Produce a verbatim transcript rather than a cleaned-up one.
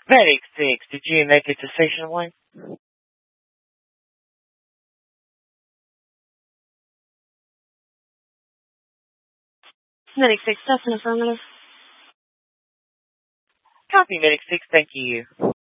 Medic six, did you make it to station one? Medic six, that's an affirmative. Copy, Medic six, thank you.